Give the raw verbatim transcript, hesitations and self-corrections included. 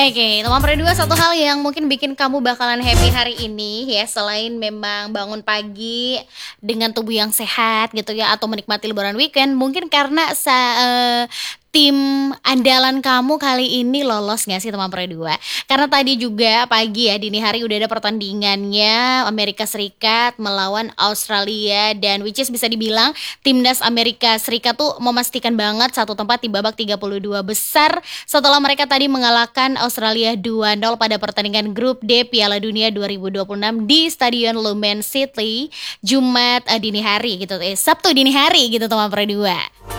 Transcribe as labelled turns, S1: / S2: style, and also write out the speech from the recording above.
S1: Oke, teman Pro dua, satu hal yang mungkin bikin kamu bakalan happy hari ini ya, selain memang bangun pagi dengan tubuh yang sehat gitu ya, atau menikmati liburan weekend, mungkin karena sa eee, tim andalan kamu kali ini lolos nggak sih teman Pro dua? Karena tadi juga pagi ya, dini hari udah ada pertandingannya Amerika Serikat melawan Australia, dan which is bisa dibilang timnas Amerika Serikat tuh memastikan banget satu tempat di babak tiga puluh dua besar setelah mereka tadi mengalahkan Australia dua nol pada pertandingan grup D Piala Dunia dua ribu dua puluh enam di Stadion Lumen City Jumat eh, dini hari gitu, eh, Sabtu dini hari gitu teman Pro dua.